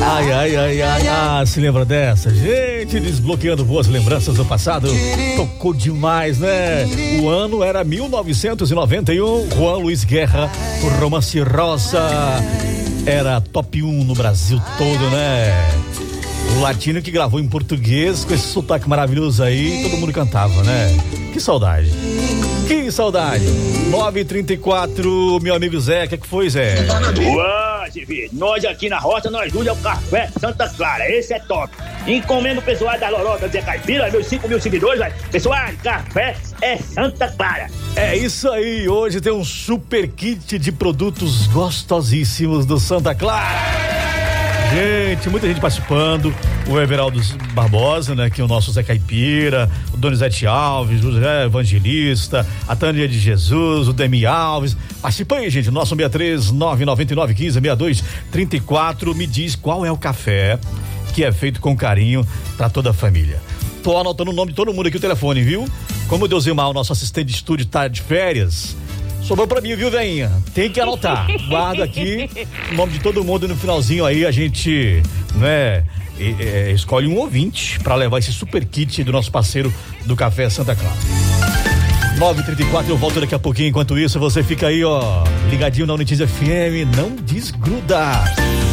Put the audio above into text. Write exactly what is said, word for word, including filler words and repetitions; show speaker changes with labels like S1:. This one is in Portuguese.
S1: Ai, ai, ai, ai, ah, se lembra dessa? Gente, desbloqueando boas lembranças do passado. Tocou demais, né? O ano era mil novecentos e noventa e um. Juan Luiz Guerra, o Romance Rosa. Era top um no Brasil todo, né? O latino que gravou em português, com esse sotaque maravilhoso aí, todo mundo cantava, né? Que saudade. Que saudade. nove e trinta e quatro, meu amigo Zé, o que, que foi, Zé?
S2: Uau, Divino, nós aqui na rota, nós duas é o Café Santa Clara, esse é top. Encomendo o pessoal da Lorota Zé Caipira, meus cinco mil seguidores, vai. Pessoal, Café é Santa Clara.
S1: É isso aí, hoje tem um super kit de produtos gostosíssimos do Santa Clara. Gente, muita gente participando. O Everaldo Barbosa, né? Que é o nosso Zé Caipira, o Donizete Alves, o José Evangelista, a Tânia de Jesus, o Demi Alves. Participa aí, gente. Nosso seis três nove nove nove um cinco seis dois três quatro. Me diz qual é o café que é feito com carinho para toda a família. Tô anotando o nome de todo mundo aqui no telefone, viu? Como o Deusimar, o nosso assistente de estúdio, tá de férias. Sobrou pra mim, viu, veinha? Tem que anotar. Guarda aqui o nome de todo mundo. No finalzinho aí a gente, né, é, é, escolhe um ouvinte pra levar esse super kit do nosso parceiro do Café Santa Clara. nove e trinta e quatro, eu volto daqui a pouquinho. Enquanto isso, você fica aí, ó, ligadinho na Unitiz F M. Não desgruda.